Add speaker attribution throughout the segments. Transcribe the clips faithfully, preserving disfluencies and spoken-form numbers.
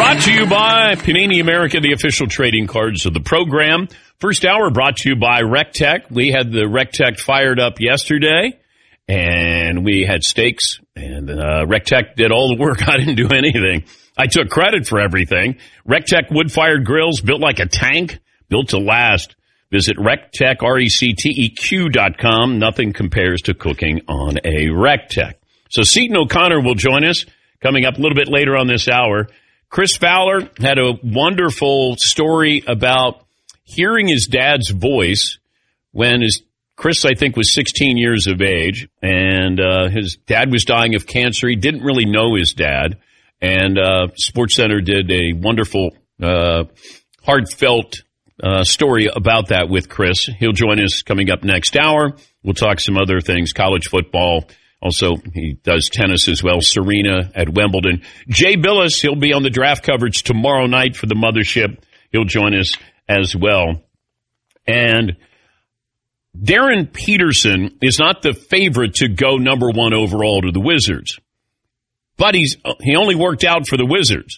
Speaker 1: Brought to you by Panini America, the official trading cards of the program. First hour brought to you by RecTech. We had the RecTech fired up yesterday, and we had steaks, and uh, RecTech did all the work. I didn't do anything. I took credit for everything. RecTech wood-fired grills built like a tank, built to last. Visit RecTech, R E C T E Q dot com. Nothing compares to cooking on a RecTech. So Seton O'Connor will join us coming up a little bit later on this hour. Chris Fowler had a wonderful story about hearing his dad's voice when his Chris, I think, was sixteen years of age, and uh, his dad was dying of cancer. He didn't really know his dad, and uh, SportsCenter did a wonderful, uh, heartfelt uh, story about that with Chris. He'll join us coming up next hour. We'll talk some other things, college football. Also, he does tennis as well, Serena at Wimbledon. Jay Billis, he'll be on the draft coverage tomorrow night for the Mothership. He'll join us as well. And Darren Peterson is not the favorite to go number one overall to the Wizards. But he's he only worked out for the Wizards.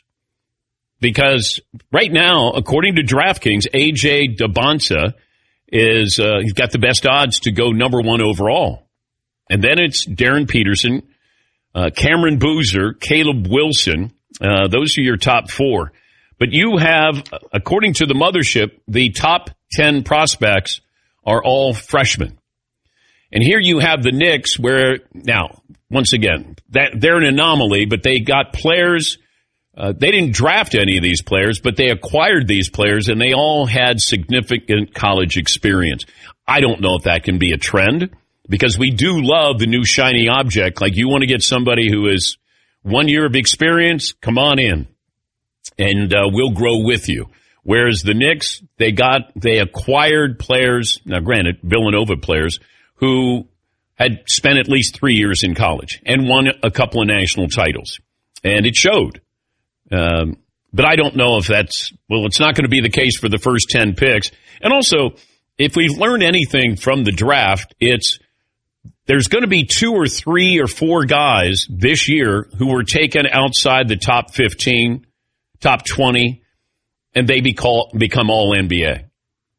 Speaker 1: Because right now, according to DraftKings, A J Debonsa is uh, he's got the best odds to go number one overall. And then it's Darren Peterson, uh, Cameron Boozer, Caleb Wilson. Uh, those are your top four. But you have, according to the Mothership, the top ten prospects are all freshmen. And here you have the Knicks where, now, once again, that they're an anomaly, but they got players. Uh, they didn't draft any of these players, but they acquired these players, and they all had significant college experience. I don't know if that can be a trend. Because we do love the new shiny object. Like, you want to get somebody who is one year of experience, come on in, and uh, we'll grow with you. Whereas the Knicks, they got, they acquired players, now granted, Villanova players, who had spent at least three years in college and won a couple of national titles. And it showed. Um, but I don't know if that's, well, it's not going to be the case for the first ten picks. And also, if we've learned anything from the draft, it's, there's going to be two or three or four guys this year who were taken outside the top fifteen, top twenty, and they becall, become all N B A.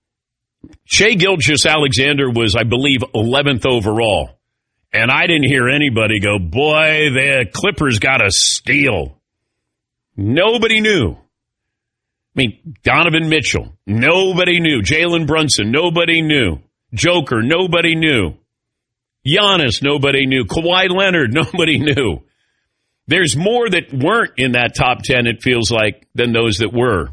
Speaker 1: Shai Gilgeous-Alexander was, I believe, eleventh overall. And I didn't hear anybody go, boy, the Clippers got a steal. Nobody knew. I mean, Donovan Mitchell, nobody knew. Jalen Brunson, nobody knew. Joker, nobody knew. Giannis, nobody knew. Kawhi Leonard, nobody knew. There's more that weren't in that top ten, it feels like, than those that were.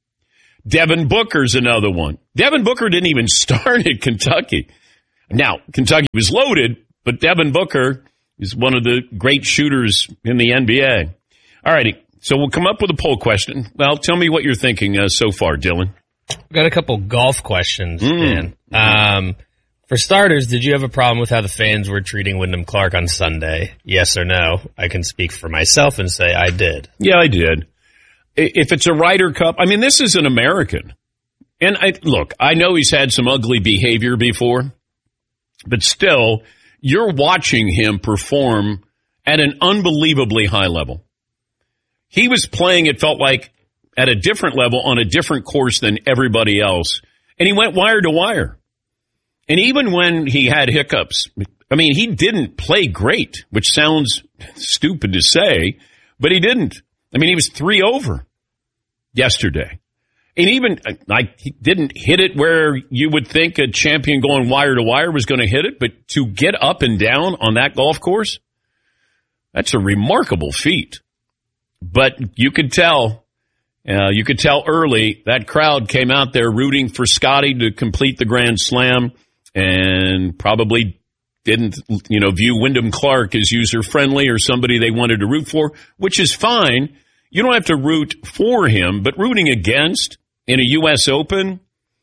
Speaker 1: Devin Booker's another one. Devin Booker didn't even start at Kentucky. Now, Kentucky was loaded, but Devin Booker is one of the great shooters in the N B A. All righty, so we'll come up with a poll question. Well, tell me what you're thinking uh, so far, Dylan.
Speaker 2: We've got a couple golf questions,
Speaker 1: mm.
Speaker 2: Dan. Um... For starters, did you have a problem with how the fans were treating Wyndham Clark on Sunday? Yes or no? I can speak for myself and say I did.
Speaker 1: Yeah, I did. If it's a Ryder Cup, I mean, this is an American. And I, look, I know he's had some ugly behavior before, but still, you're watching him perform at an unbelievably high level. He was playing, it felt like, at a different level on a different course than everybody else. And he went wire to wire. And even when he had hiccups, I mean, he didn't play great, which sounds stupid to say, but he didn't. I mean, he was three over yesterday. And even, like, he didn't hit it where you would think a champion going wire to wire was going to hit it, but to get up and down on that golf course, that's a remarkable feat. But you could tell, uh, you could tell early that crowd came out there rooting for Scotty to complete the Grand Slam. And probably didn't, you know, view Wyndham Clark as user-friendly or somebody they wanted to root for, which is fine. You don't have to root for him, but rooting against in a U S Open,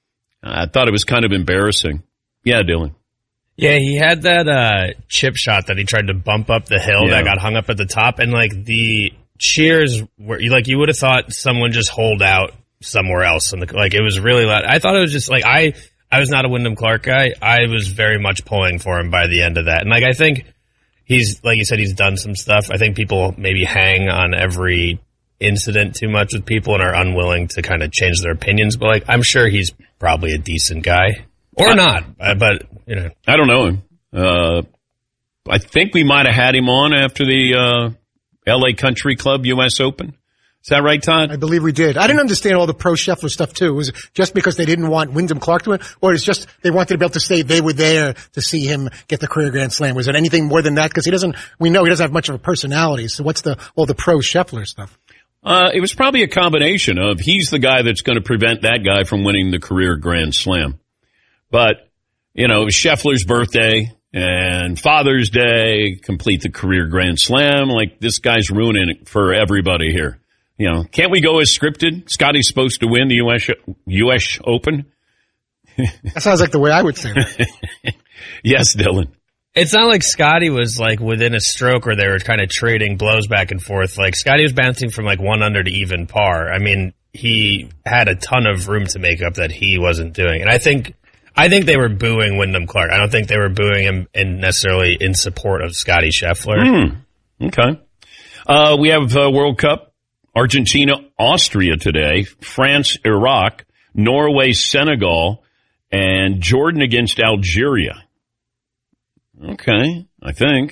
Speaker 1: I thought it was kind of embarrassing. Yeah, Dylan.
Speaker 2: Yeah, he had that uh, chip shot that he tried to bump up the hill
Speaker 1: yeah.
Speaker 2: that got hung up at the top, and, like, the cheers were, like, you would have thought someone just holed out somewhere else. And like, it was really loud. I thought it was just, like, I, I was not a Wyndham Clark guy. I was very much pulling for him by the end of that. And, like, I think he's, like you said, he's done some stuff. I think people maybe hang on every incident too much with people and are unwilling to kind of change their opinions. But like, I'm sure he's probably a decent guy, or I, not. Uh, but you know,
Speaker 1: I don't know him. Uh, I think we might have had him on after the uh, L A Country Club U S Open. Is that right, Todd?
Speaker 3: I believe we did. I didn't understand all the pro Scheffler stuff too. Was it just because they didn't want Wyndham Clark to win, or it's just they wanted to be able to say they were there to see him get the career Grand Slam? Was it anything more than that? Because he doesn't. We know he doesn't have much of a personality. So what's the all the pro Scheffler stuff?
Speaker 1: Uh, it was probably a combination of he's the guy that's going to prevent that guy from winning the career Grand Slam. But you know, it was Scheffler's birthday and Father's Day, complete the career Grand Slam. Like, this guy's ruining it for everybody here. You know, can't we go as scripted? Scotty's supposed to win the U S U S Open.
Speaker 3: That sounds like the way I would say it.
Speaker 1: Yes, Dylan.
Speaker 2: It's not like Scotty was like within a stroke or they were kind of trading blows back and forth. Like, Scotty was bouncing from like one under to even par. I mean, he had a ton of room to make up that he wasn't doing. And I think, I think they were booing Wyndham Clark. I don't think they were booing him in necessarily in support of Scotty Scheffler.
Speaker 1: Mm, okay. Uh, we have uh, World Cup. Argentina, Austria today, France, Iraq, Norway, Senegal, and Jordan against Algeria. Okay, I think.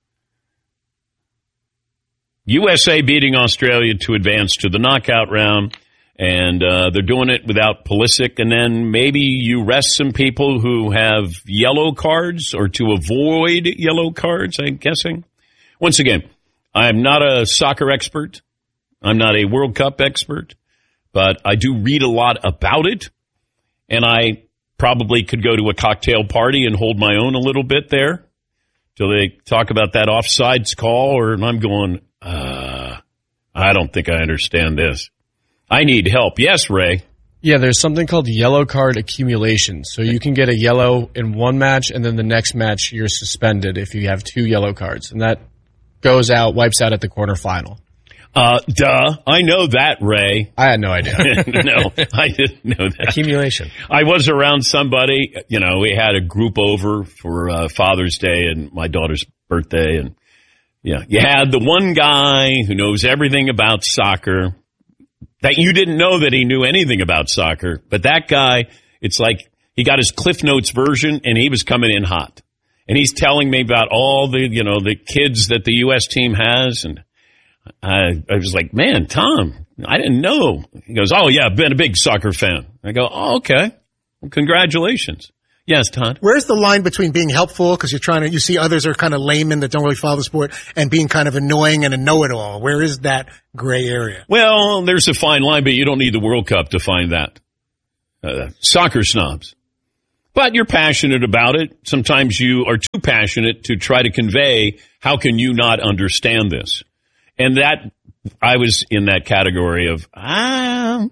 Speaker 1: U S A beating Australia to advance to the knockout round, and uh, they're doing it without Pulisic, and then maybe you rest some people who have yellow cards or to avoid yellow cards, I'm guessing. Once again, I'm not a soccer expert. I'm not a World Cup expert, but I do read a lot about it, and I probably could go to a cocktail party and hold my own a little bit there till they talk about that offsides call, or I'm going, uh, I don't think I understand this. I need help. Yes, Ray.
Speaker 4: Yeah, there's something called yellow card accumulation. So you can get a yellow in one match, and then the next match you're suspended if you have two yellow cards, and that goes out, wipes out at the quarterfinal.
Speaker 1: Uh, duh. I know that, Ray.
Speaker 4: I had no idea.
Speaker 1: No, I didn't know that.
Speaker 2: Accumulation.
Speaker 1: I was around somebody, you know, we had a group over for uh, Father's Day and my daughter's birthday. And, yeah, you had the one guy who knows everything about soccer that you didn't know that he knew anything about soccer. But that guy, it's like he got his Cliff Notes version and he was coming in hot. And he's telling me about all the, you know, the kids that the U S team has, and I, I was like, man, Tom, I didn't know. He goes, oh, yeah, I've been a big soccer fan. I go, oh, okay. Well, congratulations. Yes, Todd.
Speaker 3: Where's the line between being helpful, because you're trying to, you see others are kind of laymen that don't really follow the sport, and being kind of annoying and a know-it-all? Where is that gray area?
Speaker 1: Well, there's a fine line, but you don't need the World Cup to find that. Uh, soccer snobs. But you're passionate about it. Sometimes you are too passionate to try to convey, how can you not understand this? And that, I was in that category of, ah,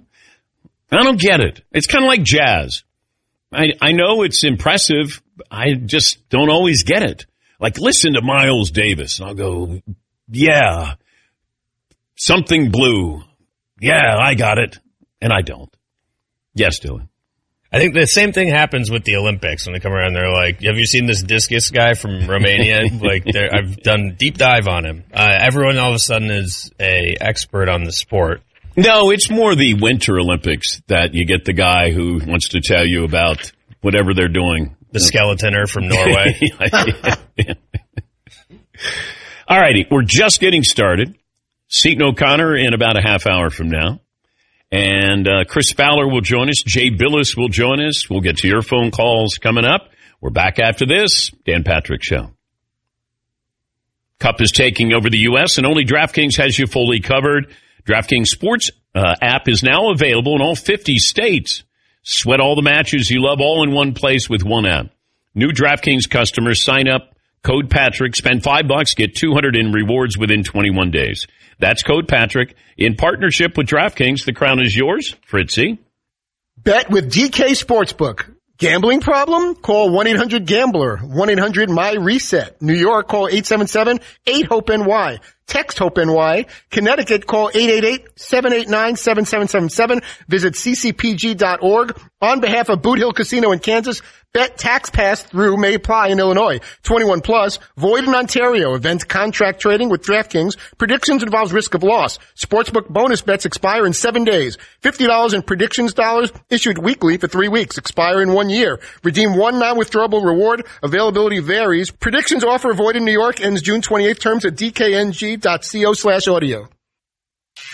Speaker 1: I don't get it. It's kind of like jazz. I, I know it's impressive. I just don't always get it. Like, listen to Miles Davis. And I'll go, yeah, something blue. Yeah, I got it. And I don't. Yes, Dylan.
Speaker 2: I think the same thing happens with the Olympics when they come around. They're like, have you seen this discus guy from Romania? Like, I've done deep dive on him. Uh, everyone all of a sudden is a expert on the sport.
Speaker 1: No, it's more the Winter Olympics that you get the guy who wants to tell you about whatever they're doing.
Speaker 2: The skeletoner from Norway.
Speaker 1: All righty, we're just getting started. Seton O'Connor in about a half hour from now. And uh, Chris Fowler will join us. Jay Billis will join us. We'll get to your phone calls coming up. We're back after this. Dan Patrick Show. Cup is taking over the U S, and only DraftKings has you fully covered. DraftKings Sports uh, app is now available in all fifty states. Sweat all the matches you love all in one place with one app. New DraftKings customers sign up, code Patrick, spend five bucks, get two hundred in rewards within twenty-one days. That's code Patrick. In partnership with DraftKings, the crown is yours. Fritzy.
Speaker 3: Bet with D K Sportsbook. Gambling problem? Call one eight hundred gambler. one eight hundred M Y reset. New York, call eight seven seven eight hope N Y. Text HOPE-NY. Connecticut, call eight eight eight seven eight nine seven seven seven seven. Visit c c p g dot org. On behalf of Boot Hill Casino in Kansas, Bet tax pass through may apply in Illinois. twenty-one plus, void in Ontario. Event contract trading with DraftKings. Predictions involves risk of loss. Sportsbook bonus bets expire in seven days. fifty dollars in predictions dollars issued weekly for three weeks. Expire in one year. Redeem one non-withdrawable reward. Availability varies. Predictions offer void in New York. Ends June twenty-eighth. Terms at d k n g dot co slash audio.